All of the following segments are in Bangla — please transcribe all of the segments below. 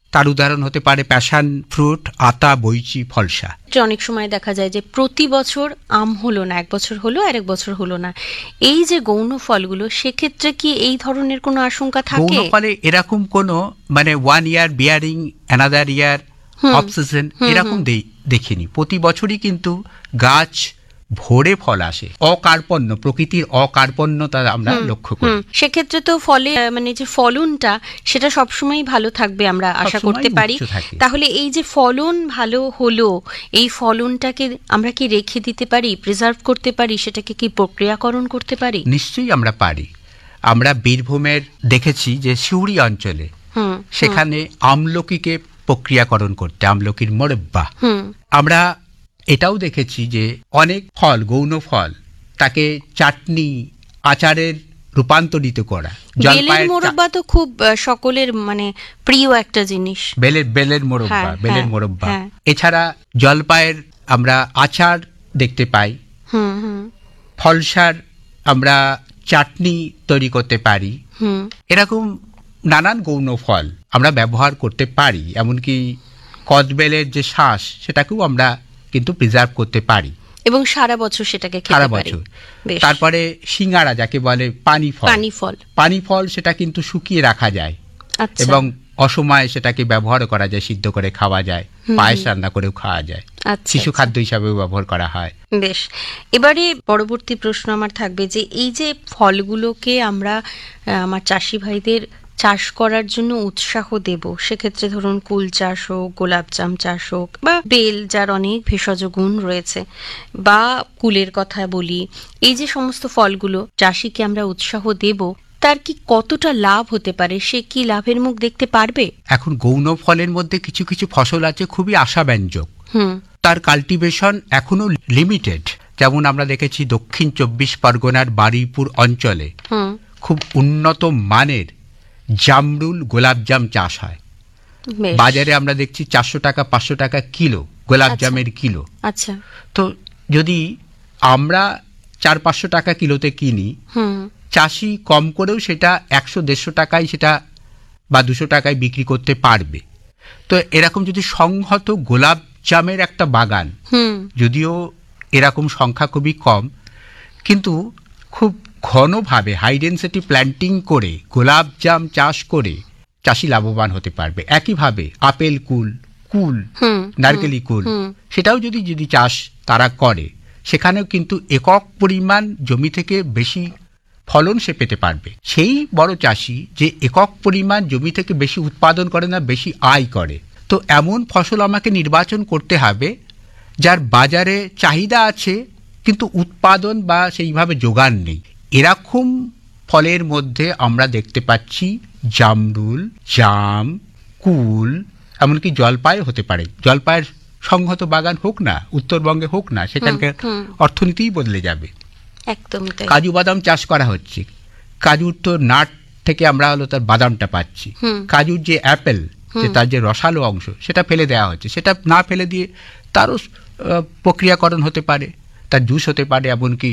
তার উদাহরণ হতে পারে প্যাশন ফ্রুট, আতা, বৈচি, ফলসা। অনেক সময় দেখা যায় যে প্রতি বছর আম হলো না, এক বছর হলো আর এক বছর হলো না, এই যে গৌণ ফলগুলো, সেক্ষেত্রে কি এই ধরনের কোনো আশঙ্কা থাকে? গৌণ ফলে এরকম কোনো মানে 1 ইয়ার bearing another year off season এরকম দেখিনি। প্রতি বছরই কিন্তু গাছ ভরে ফল আসে, অকার্পণ্য, প্রকৃতির অকার্পণ্যতা আমরা লক্ষ্য করি। সেক্ষেত্রে তো ফলে মানে যে ফলনটা সেটা সবসময় ভালো থাকবে আমরা আশা করতে পারি। তাহলে এই যে ফলন ভালো হলো, এই ফলনটাকে আমরা কি রেখে দিতে পারি, প্রিজার্ভ করতে পারি, সেটাকে কি প্রক্রিয়াকরণ করতে পারি? নিশ্চয়ই আমরা পারি। আমরা বীরভূমের দেখেছি যে সিউড়ি অঞ্চলে সেখানে আমলকিকে প্রক্রিয়াকরণ করতে, আমলকির মোরব্বা। আমরা এটাও দেখেছি যে অনেক ফল, গৌণ ফল, তাকে চাটনি, আচারের রূপান্তরিত করা। বেলের মোরব্বা তো খুব সকলের মানে প্রিয় একটা জিনিস, বেলের মোরব্বা, বেলের মোরব্বা। এছাড়া জলপাইয়ের আমরা আচার দেখতে পাই, ফলসার আমরা চাটনি তৈরি করতে পারি। এরকম নানান গৌণ ফল আমরা ব্যবহার করতে পারি। এমনকি কদবেলের যে শ্বাস, সেটাকেও আমরা কিন্তু প্রিজার্ভ করতে পারি এবং সারা বছর সেটাকে খেতে পারি। তারপরে সিঙ্গারা যাকে বলে পানি ফল, সেটা কিন্তু শুকিয়ে রাখা যায় এবং অসময়ে সেটাকে ব্যবহার করা যায়, সিদ্ধ করে খাওয়া যায়, পায়েস রান্না করেও খাওয়া যায়, শিশু খাদ্য হিসাবেও ব্যবহার করা হয়। বেশ, এবারে পরবর্তী প্রশ্ন আমার থাকবে যে এই যে ফলগুলোকে আমরা আমার চাষি ভাইদের চাষ করার জন্য উৎসাহ দেব, সেক্ষেত্রে ধরুন কুল চাষ হোক, গোলাপজাম চাষ হোক, বা বেল যার অনেক ভেষজ গুণ রয়েছে, বা কুলের কথা বলি, এই যে সমস্ত ফলগুলো চাষিকে আমরা উৎসাহ দেব, তার কি কতটা লাভ হতে পারে? সে কি লাভের মুখ দেখতে পারবে? এখন গৌণ ফলের মধ্যে কিছু কিছু ফসল আছে খুবই আশাব্যঞ্জক, তার কাল্টিভেশন এখনো লিমিটেড। যেমন আমরা দেখেছি দক্ষিণ 24 পরগনার বারুইপুর অঞ্চলে খুব উন্নত মানের জামরুল, গোলাপজাম চাষ হয়। বাজারে আমরা দেখছি 400 টাকা 500 টাকা কিলো গোলাপজামের কিলো। আচ্ছা, তো যদি আমরা 400-500 টাকা কিলোতে কিনি, চাষি কম করেও সেটা 100-150 টাকায় সেটা বা 200 টাকায় বিক্রি করতে পারবে। তো এরকম যদি সংহত গোলাপজামের একটা বাগান, যদিও এরকম সংখ্যা খুবই কম, কিন্তু খুব ঘনভাবে হাই ডেন্সিটি প্ল্যান্টিং করে গোলাপজাম চাষ করে চাষি লাভবান হতে পারবে। একইভাবে আপেল কুল, নারকেলি কুল, সেটাও যদি চাষ তারা করে, সেখানেও কিন্তু একক পরিমাণ জমি থেকে বেশি ফলন সে পেতে পারবে। সেই বড় চাষি যে একক পরিমাণ জমি থেকে বেশি উৎপাদন করে না, বেশি আয় করে। তো এমন ফসল আমাকে নির্বাচন করতে হবে যার বাজারে চাহিদা আছে কিন্তু উৎপাদন বা সেইভাবে যোগান নেই। এরকম ফলের মধ্যে আমরা দেখতে পাচ্ছি জামরুল, জাম, কুল, এমনকি জলপাই হতে পারে। জলপাইয়ের সংহত বাগান হোক না, উত্তরবঙ্গে হোক না, সেখানকার অর্থনীতিই বদলে যাবে। কাজু বাদাম চাষ করা হচ্ছে, কাজুর তো নাট থেকে আমরা হলো তার বাদামটা পাচ্ছি। কাজুর যে অ্যাপেল, যে তার যে রসালো অংশ, সেটা ফেলে দেওয়া হচ্ছে। সেটা না ফেলে দিয়ে তারও প্রক্রিয়াকরণ হতে পারে, তার জুস হতে পারে, এমনকি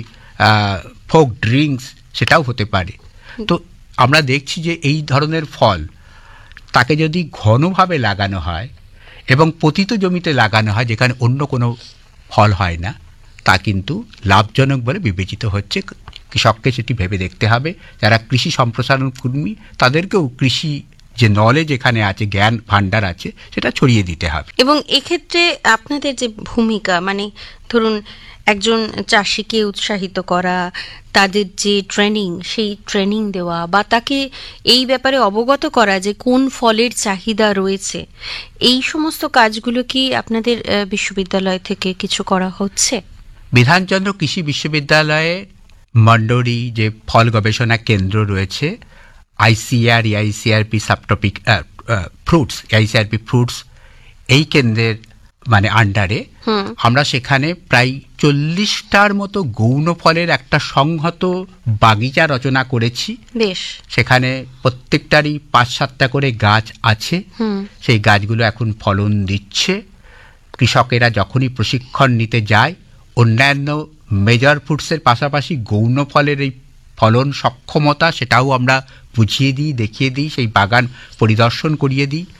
ফোক ড্রিঙ্কস সেটাও হতে পারে। তো আমরা দেখছি যে এই ধরনের ফল তাকে যদি ঘনভাবে লাগানো হয় এবং পতিত জমিতে লাগানো হয়, যেখানে অন্য কোনো ফল হয় না, তা কিন্তু লাভজনক বলে বিবেচিত হচ্ছে। কৃষককে সেটি ভেবে দেখতে হবে। যারা কৃষি সম্প্রসারণ কর্মী, তাদেরকেও কৃষি যে নলেজ এখানে আছে, জ্ঞান ভাণ্ডার আছে, সেটা ছড়িয়ে দিতে হবে। এবং এক্ষেত্রে আপনাদের যে ভূমিকা, মানে ধরুন একজন চাষিকে উৎসাহিত করা, তাদের যে ট্রেনিং, সেই ট্রেনিং দেওয়া, বা তাকে এই ব্যাপারে অবগত করা যে কোন ফলের চাহিদা রয়েছে, এই সমস্ত কাজগুলো কি আপনাদের বিশ্ববিদ্যালয় থেকে কিছু করা হচ্ছে? বিধানচন্দ্র কৃষি বিশ্ববিদ্যালয়ে মন্ডরি যে ফল গবেষণা কেন্দ্র রয়েছে, ICR, AICRP সাবটপিক fruits, AICRP fruits, এই কেন্দ্রের মানে আন্ডারে আমরা সেখানে প্রায় 40টার মতো গৌণ ফলের একটা সংহত বাগিচা রচনা করেছি। বেশ, সেখানে প্রত্যেকটারই 5-7টা করে গাছ আছে। সেই গাছগুলো এখন ফলন দিচ্ছে। কৃষকেরা যখনই প্রশিক্ষণ নিতে যায়, অন্যান্য মেজর ফ্রুটসের পাশাপাশি গৌণ ফলের এই ফলন সক্ষমতা, সেটাও আমরা বুঝিয়ে দিই, দেখিয়ে দিই, সেই বাগান পরিদর্শন করিয়ে দিই।